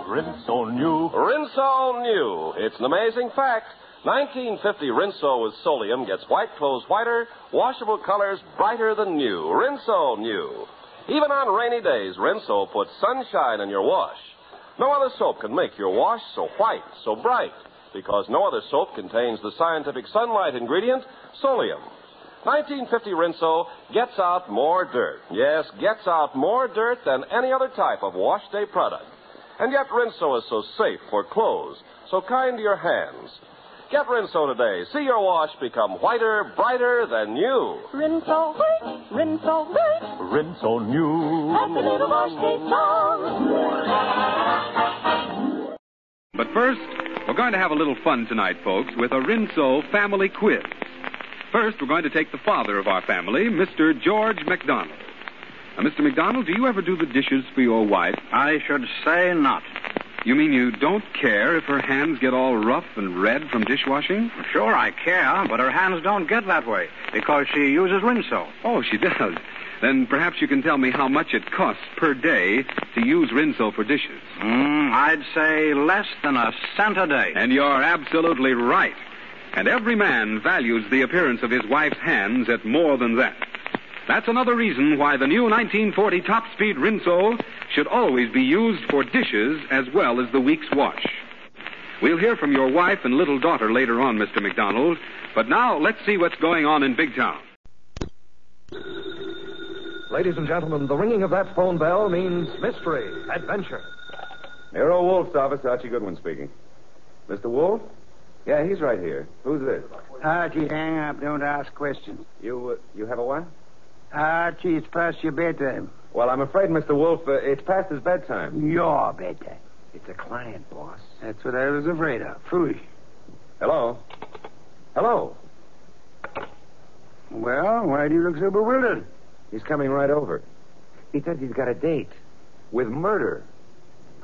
Rinso New. Rinso New. It's an amazing fact. 1950 Rinso with Solium gets white clothes whiter, washable colors brighter than new. Rinso New. Even on rainy days, Rinso puts sunshine in your wash. No other soap can make your wash so white, so bright, because no other soap contains the scientific sunlight ingredient, Solium. 1950 Rinso gets out more dirt. Yes, gets out more dirt than any other type of wash day product. And yet Rinso is so safe for clothes, so kind to your hands. Get Rinso today. See your wash become whiter, brighter than new. Rinso white, Rinso bright. Rinso New. Happy little wash day song. But first, we're going to have a little fun tonight, folks, with a Rinso family quiz. First, we're going to take the father of our family, Mr. George McDonald. Now, Mr. McDonald, do you ever do the dishes for your wife? I should say not. You mean you don't care if her hands get all rough and red from dishwashing? Sure, I care, but her hands don't get that way because she uses Rinso. Oh, she does. Then perhaps you can tell me how much it costs per day to use Rinso for dishes. I'd say less than a cent a day. And you're absolutely right. And every man values the appearance of his wife's hands at more than that. That's another reason why the new 1940 Top Speed Rinso should always be used for dishes as well as the week's wash. We'll hear from your wife and little daughter later on, Mr. McDonald. But now, let's see what's going on in Big Town. Ladies and gentlemen, the ringing of that phone bell means mystery, adventure. Nero Wolf's office, Archie Goodwin speaking. Mr. Wolf? Yeah, he's right here. Who's this? Archie, hang up. Don't ask questions. You have a what? Archie, it's past your bedtime. Well, I'm afraid, Mr. Wolf, it's past his bedtime. Your bedtime. It's a client, boss. That's what I was afraid of. Foolish. Hello? Hello? Well, why do you look so bewildered? He's coming right over. He says he's got a date with murder.